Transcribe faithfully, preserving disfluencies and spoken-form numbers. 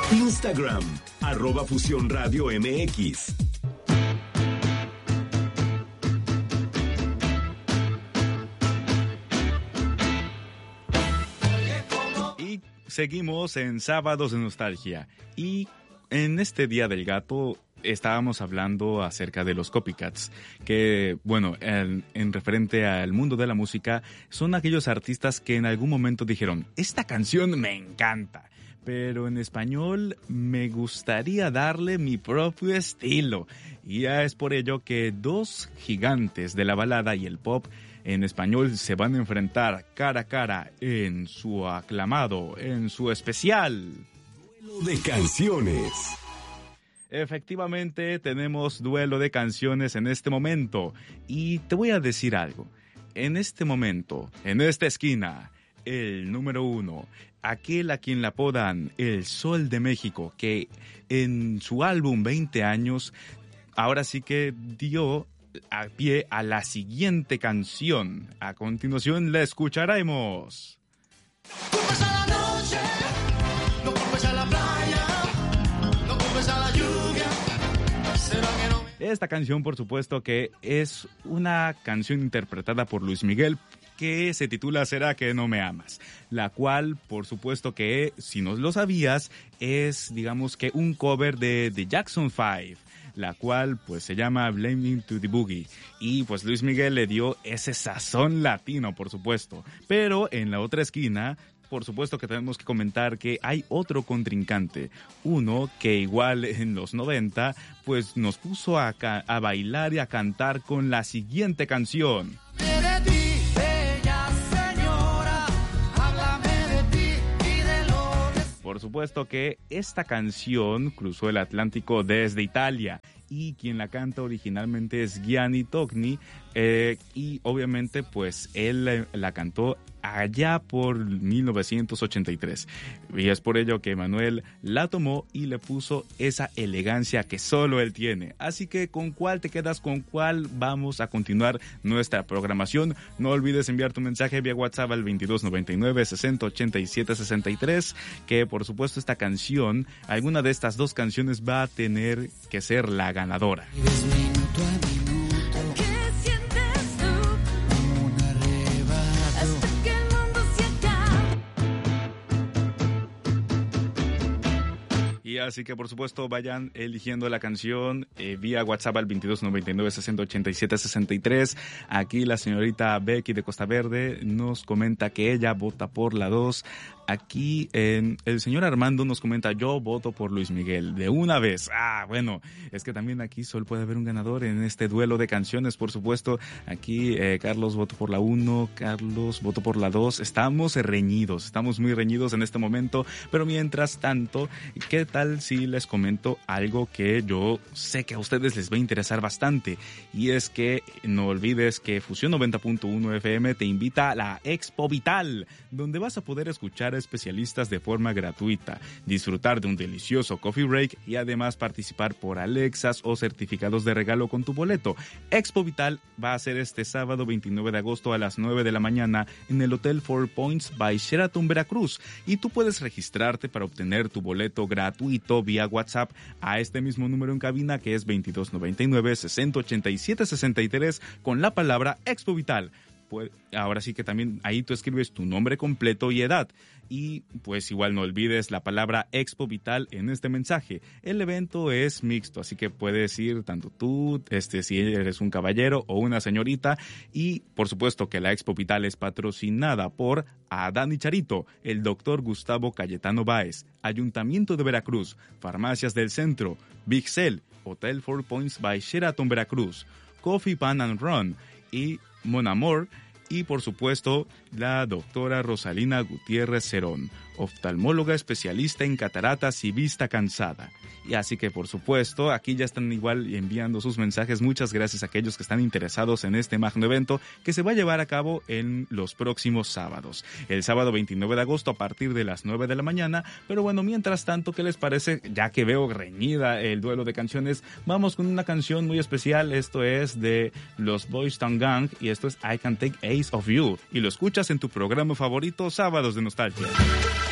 Instagram, arroba Fusión Radio M X. Y seguimos en Sábados de Nostalgia. Y en este Día del Gato estábamos hablando acerca de los copycats, que, bueno, en, en referente al mundo de la música, son aquellos artistas que en algún momento dijeron, esta canción me encanta, pero en español me gustaría darle mi propio estilo. Y ya es por ello que dos gigantes de la balada y el pop en español se van a enfrentar cara a cara en su aclamado, en su especial Duelo de canciones. Efectivamente, tenemos duelo de canciones en este momento. Y te voy a decir algo. En este momento, en esta esquina, el número uno, aquel a quien le apodan el Sol de México, que en su álbum veinte años, ahora sí que dio a pie a la siguiente canción. A continuación la escucharemos. Culpes a la noche, no culpes a la playa, no culpes a la lluvia. ¿Será que no me... Esta canción, por supuesto, que es una canción interpretada por Luis Miguel, que se titula ¿Será que no me amas? La cual, por supuesto que, si no lo sabías, es, digamos que un cover de The Jackson Five, la cual pues se llama Blaming to the Boogie, y pues Luis Miguel le dio ese sazón latino, por supuesto. Pero en la otra esquina, por supuesto que tenemos que comentar que hay otro contrincante, uno que igual en los noventa pues nos puso a, ca- a bailar y a cantar con la siguiente canción. de ti, bella señora, háblame de ti y de lo que... Por supuesto que esta canción cruzó el Atlántico desde Italia, y quien la canta originalmente es Gianni Togni, eh, y obviamente pues él eh, la cantó allá por mil novecientos ochenta y tres, y es por ello que Manuel la tomó y le puso esa elegancia que solo él tiene. Así que ¿con cuál te quedas? ¿Con cuál vamos a continuar nuestra programación? No olvides enviar tu mensaje vía WhatsApp al veintidós noventa y nueve sesenta ochenta y siete sesenta y tres, que por supuesto esta canción, alguna de estas dos canciones va a tener que ser la ganadora. Vives minuto a minuto, ¿Qué sientes tú? como un arrebato. Hasta que el mundo se acabe. Y así que por supuesto vayan eligiendo la canción eh, vía WhatsApp al veintidós noventa y nueve sesenta ochenta y siete sesenta y tres. Aquí la señorita Becky de Costa Verde nos comenta que ella vota por la dos. Aquí eh, el señor Armando nos comenta, yo voto por Luis Miguel, de una vez. Ah, bueno, es que también aquí solo puede haber un ganador en este duelo de canciones, por supuesto. Aquí eh, Carlos votó por la uno, Carlos votó por la dos. Estamos reñidos, estamos muy reñidos en este momento, pero mientras tanto, ¿qué tal si les comento algo que yo sé que a ustedes les va a interesar bastante? Y es que no olvides que Fusión noventa punto uno F M te invita a la Expo Vital, donde vas a poder escuchar especialistas de forma gratuita, disfrutar de un delicioso coffee break y además participar por Alexas o certificados de regalo con tu boleto. Expo Vital va a ser este sábado veintinueve de agosto a las nueve de la mañana en el Hotel Four Points by Sheraton Veracruz, y tú puedes registrarte para obtener tu boleto gratuito vía WhatsApp a este mismo número en cabina, que es veintidós noventa y nueve sesenta ochenta y siete sesenta y tres con la palabra Expo Vital. Pues ahora sí que también ahí tú escribes tu nombre completo y edad. Y pues igual no olvides la palabra Expo Vital en este mensaje. El evento es mixto, así que puedes ir tanto tú, este, si eres un caballero o una señorita. Y por supuesto que la Expo Vital es patrocinada por Adán y Charito, el doctor Gustavo Cayetano Báez, Ayuntamiento de Veracruz, Farmacias del Centro, Big Cell, Hotel Four Points by Sheraton Veracruz, Coffee Pan and Run y Mon Amour, y por supuesto la doctora Rosalina Gutiérrez Cerón, oftalmóloga especialista en cataratas y vista cansada. Y así que por supuesto aquí ya están igual enviando sus mensajes. Muchas gracias a aquellos que están interesados en este magno evento que se va a llevar a cabo en los próximos sábados. El sábado veintinueve de agosto a partir de las nueve de la mañana. Pero bueno, mientras tanto, ¿qué les parece? Ya que veo reñida el duelo de canciones, vamos con una canción muy especial. Esto es de los Boys Town Gang y esto es I Can Take Ace of You. Y lo escuchas en tu programa favorito, Sábados de Nostalgia.